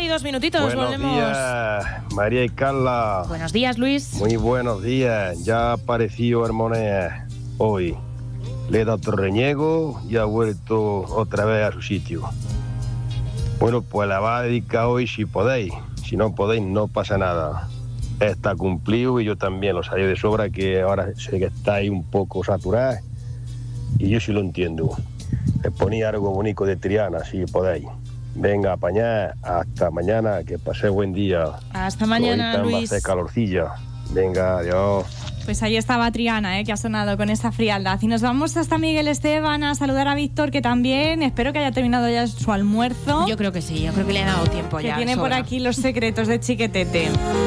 2 minutitos, buenos volvemos. Días, María y Carla. Buenos días, Luis. Muy buenos días. Ya ha aparecido Hermonés hoy. Le he dado otro reniego y ha vuelto otra vez a su sitio. Bueno, pues la va a dedicar hoy si podéis. Si no podéis, no pasa nada. Está cumplido y yo también lo sabía de sobra, que ahora sé que estáis un poco saturados y yo sí lo entiendo. Les ponía algo bonito de Triana, si podéis. Venga, apañad, hasta mañana, que paséis buen día. Hasta mañana, ahorita Luis. va a hacer calorcilla. Venga, adiós. Pues ahí estaba Triana, que ha sonado con esa frialdad. Y nos vamos hasta Miguel Esteban a saludar a Víctor, que también espero que haya terminado ya su almuerzo. Yo creo que sí, yo creo que le ha dado tiempo que ya. tiene por aquí los secretos de Chiquetete.